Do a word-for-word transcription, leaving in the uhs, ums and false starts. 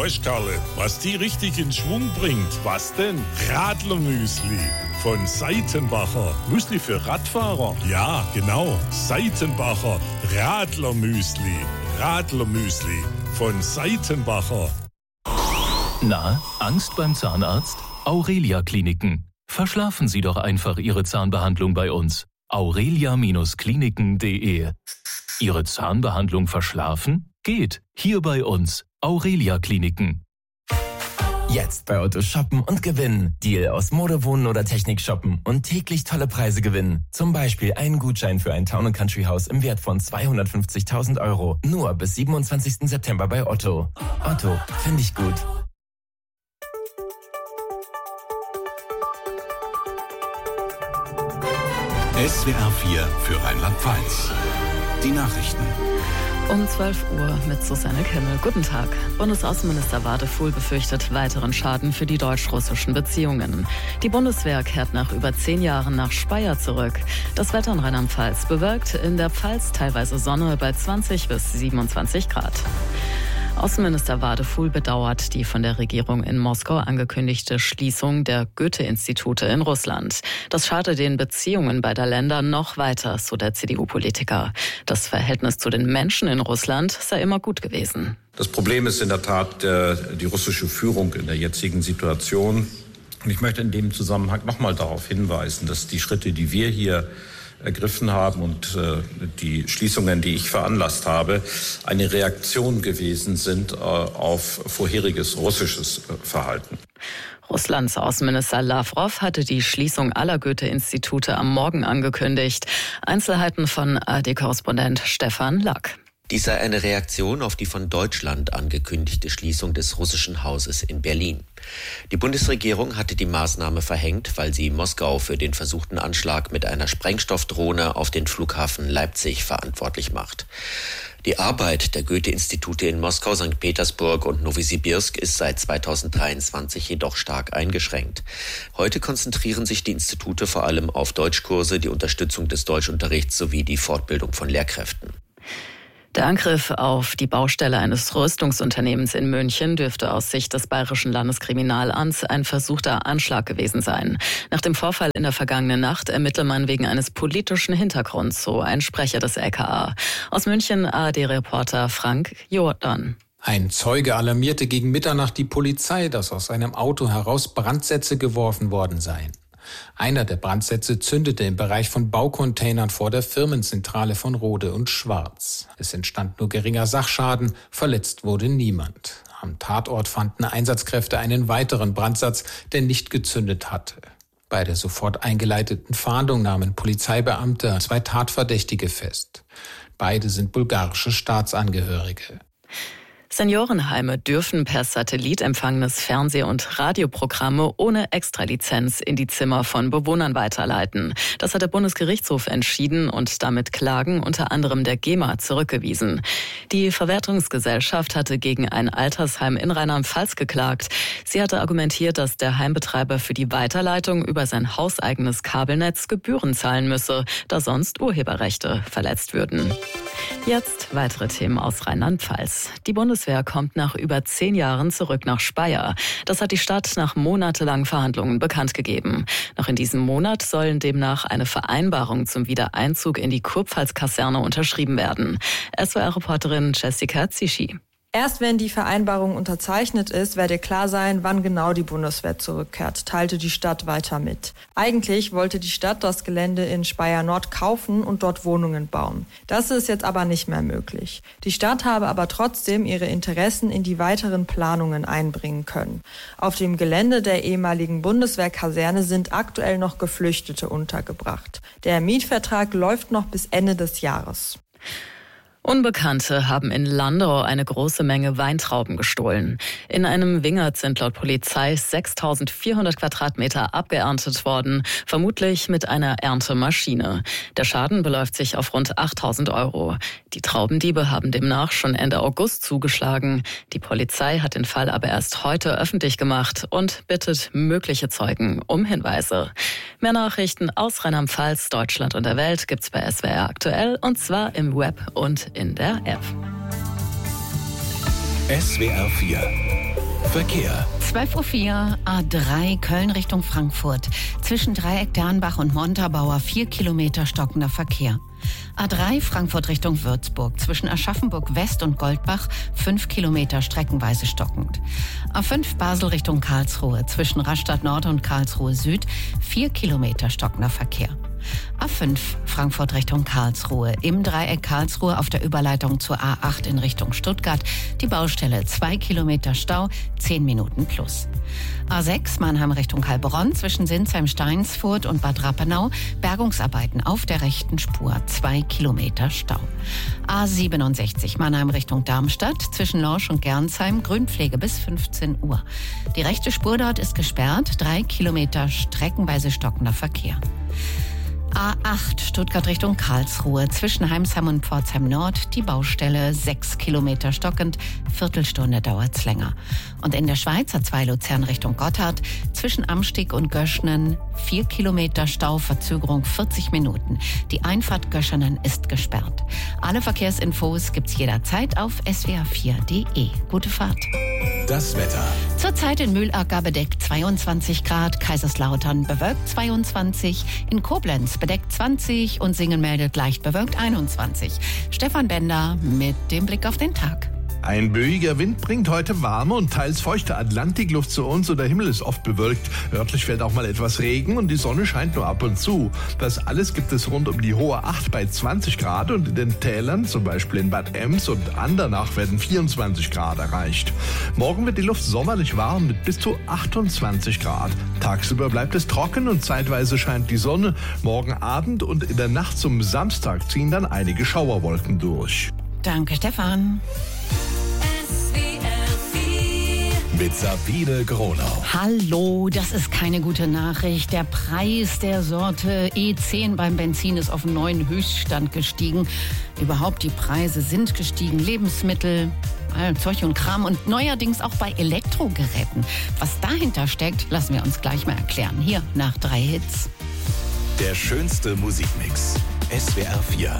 Weißt, Karle, was die richtig in Schwung bringt? Was denn? Radlermüsli von Seitenbacher. Müsli für Radfahrer? Ja, genau. Seitenbacher Radlermüsli. Radlermüsli von Seitenbacher. Na, Angst beim Zahnarzt? Aurelia Kliniken. Verschlafen Sie doch einfach Ihre Zahnbehandlung bei uns. aurelia Kliniken punkt de. Ihre Zahnbehandlung verschlafen? Geht. Hier bei uns. Aurelia Kliniken. Jetzt bei Otto shoppen und gewinnen. Deal aus Mode, Wohnen oder Technik shoppen und täglich tolle Preise gewinnen. Zum Beispiel einen Gutschein für ein Town and Country Haus im Wert von zweihundertfünfzigtausend Euro. Nur bis siebenundzwanzigsten September bei Otto. Otto, finde ich gut. S W R vier für Rheinland-Pfalz. Die Nachrichten. Um zwölf Uhr mit Susanne Kimmel. Guten Tag. Bundesaußenminister Wadefuhl befürchtet weiteren Schaden für die deutsch-russischen Beziehungen. Die Bundeswehr kehrt nach über zehn Jahren nach Speyer zurück. Das Wetter in Rheinland-Pfalz bewölkt, in der Pfalz teilweise Sonne bei zwanzig bis siebenundzwanzig Grad. Außenminister Wadefuhl bedauert die von der Regierung in Moskau angekündigte Schließung der Goethe-Institute in Russland. Das schadet den Beziehungen beider Länder noch weiter, so der C D U-Politiker. Das Verhältnis zu den Menschen in Russland sei immer gut gewesen. Das Problem ist in der Tat äh, die russische Führung in der jetzigen Situation. Und ich möchte in dem Zusammenhang nochmal darauf hinweisen, dass die Schritte, die wir hier ergriffen haben und äh, die Schließungen, die ich veranlasst habe, eine Reaktion gewesen sind äh, auf vorheriges russisches äh, Verhalten. Russlands Außenminister Lavrov hatte die Schließung aller Goethe-Institute am Morgen angekündigt. Einzelheiten von A R D-Korrespondent Stefan Lack. Dies sei eine Reaktion auf die von Deutschland angekündigte Schließung des russischen Hauses in Berlin. Die Bundesregierung hatte die Maßnahme verhängt, weil sie Moskau für den versuchten Anschlag mit einer Sprengstoffdrohne auf den Flughafen Leipzig verantwortlich macht. Die Arbeit der Goethe-Institute in Moskau, Sankt Petersburg und Nowosibirsk ist seit zweitausenddreiundzwanzig jedoch stark eingeschränkt. Heute konzentrieren sich die Institute vor allem auf Deutschkurse, die Unterstützung des Deutschunterrichts sowie die Fortbildung von Lehrkräften. Der Angriff auf die Baustelle eines Rüstungsunternehmens in München dürfte aus Sicht des Bayerischen Landeskriminalamts ein versuchter Anschlag gewesen sein. Nach dem Vorfall in der vergangenen Nacht ermittelt man wegen eines politischen Hintergrunds, so ein Sprecher des L K A. Aus München A R D-Reporter Frank Jordan. Ein Zeuge alarmierte gegen Mitternacht die Polizei, dass aus einem Auto heraus Brandsätze geworfen worden seien. Einer der Brandsätze zündete im Bereich von Baucontainern vor der Firmenzentrale von Rode und Schwarz. Es entstand nur geringer Sachschaden, verletzt wurde niemand. Am Tatort fanden Einsatzkräfte einen weiteren Brandsatz, der nicht gezündet hatte. Bei der sofort eingeleiteten Fahndung nahmen Polizeibeamte zwei Tatverdächtige fest. Beide sind bulgarische Staatsangehörige. Seniorenheime dürfen per Satellit empfangenes Fernseh- und Radioprogramme ohne Extralizenz in die Zimmer von Bewohnern weiterleiten. Das hat der Bundesgerichtshof entschieden und damit Klagen unter anderem der G E M A zurückgewiesen. Die Verwertungsgesellschaft hatte gegen ein Altersheim in Rheinland-Pfalz geklagt. Sie hatte argumentiert, dass der Heimbetreiber für die Weiterleitung über sein hauseigenes Kabelnetz Gebühren zahlen müsse, da sonst Urheberrechte verletzt würden. Jetzt weitere Themen aus Rheinland-Pfalz. Die Bundeswehr kommt nach über zehn Jahren zurück nach Speyer. Das hat die Stadt nach monatelangen Verhandlungen bekannt gegeben. Noch in diesem Monat sollen demnach eine Vereinbarung zum Wiedereinzug in die Kurpfalz-Kaserne unterschrieben werden. S W R-Reporterin Jessica Zischi. Erst wenn die Vereinbarung unterzeichnet ist, werde klar sein, wann genau die Bundeswehr zurückkehrt, teilte die Stadt weiter mit. Eigentlich wollte die Stadt das Gelände in Speyer Nord kaufen und dort Wohnungen bauen. Das ist jetzt aber nicht mehr möglich. Die Stadt habe aber trotzdem ihre Interessen in die weiteren Planungen einbringen können. Auf dem Gelände der ehemaligen Bundeswehrkaserne sind aktuell noch Geflüchtete untergebracht. Der Mietvertrag läuft noch bis Ende des Jahres. Unbekannte haben in Landau eine große Menge Weintrauben gestohlen. In einem Wingert sind laut Polizei sechstausendvierhundert Quadratmeter abgeerntet worden, vermutlich mit einer Erntemaschine. Der Schaden beläuft sich auf rund achttausend Euro. Die Traubendiebe haben demnach schon Ende August zugeschlagen. Die Polizei hat den Fall aber erst heute öffentlich gemacht und bittet mögliche Zeugen um Hinweise. Mehr Nachrichten aus Rheinland-Pfalz, Deutschland und der Welt gibt's bei S W R aktuell und zwar im Web und in der App. S W R vier Verkehr. zwölf Uhr vier, A drei Köln Richtung Frankfurt. Zwischen Dreieck Dernbach und Montabaur vier Kilometer stockender Verkehr. A drei Frankfurt Richtung Würzburg. Zwischen Aschaffenburg West und Goldbach fünf Kilometer streckenweise stockend. A fünf Basel Richtung Karlsruhe. Zwischen Rastatt Nord und Karlsruhe Süd vier Kilometer stockender Verkehr. A fünf Frankfurt Richtung Karlsruhe. Im Dreieck Karlsruhe auf der Überleitung zur A acht in Richtung Stuttgart. Die Baustelle zwei Kilometer Stau, zehn Minuten plus. A sechs Mannheim Richtung Heilbronn. Zwischen Sinsheim-Steinsfurt und Bad Rappenau. Bergungsarbeiten auf der rechten Spur, zwei Kilometer Stau. A siebenundsechzig Mannheim Richtung Darmstadt. Zwischen Lorsch und Gernsheim. Grünpflege bis fünfzehn Uhr. Die rechte Spur dort ist gesperrt. Drei Kilometer streckenweise stockender Verkehr. A acht Stuttgart Richtung Karlsruhe. Zwischen Heimsheim und Pforzheim Nord die Baustelle, sechs Kilometer stockend, Viertelstunde dauert's länger. Und in der Schweiz A zwei Luzern Richtung Gotthard. Zwischen Amstig und Göschenen vier Kilometer Stau, Verzögerung vierzig Minuten. Die Einfahrt Göschenen ist gesperrt. Alle Verkehrsinfos gibt's jederzeit auf S W R vier Punkt de. Gute Fahrt. Das Wetter. Zurzeit in Mühlacker bedeckt zweiundzwanzig Grad, Kaiserslautern bewölkt zweiundzwanzig, in Koblenz bedeckt zwanzig und Singen meldet leicht bewölkt einundzwanzig. Stefan Bender mit dem Blick auf den Tag. Ein böiger Wind bringt heute warme und teils feuchte Atlantikluft zu uns und der Himmel ist oft bewölkt. Örtlich fällt auch mal etwas Regen und die Sonne scheint nur ab und zu. Das alles gibt es rund um die Hohe Acht bei zwanzig Grad und in den Tälern, zum Beispiel in Bad Ems und Andernach, werden vierundzwanzig Grad erreicht. Morgen wird die Luft sommerlich warm mit bis zu achtundzwanzig Grad. Tagsüber bleibt es trocken und zeitweise scheint die Sonne. Morgen Abend und in der Nacht zum Samstag ziehen dann einige Schauerwolken durch. Danke, Stefan. Mit Sabine Gronau. Hallo, das ist keine gute Nachricht. Der Preis der Sorte E zehn beim Benzin ist auf einen neuen Höchststand gestiegen. Überhaupt die Preise sind gestiegen. Lebensmittel, Zeug und Kram und neuerdings auch bei Elektrogeräten. Was dahinter steckt, lassen wir uns gleich mal erklären. Hier nach drei Hits. Der schönste Musikmix. S W R vier.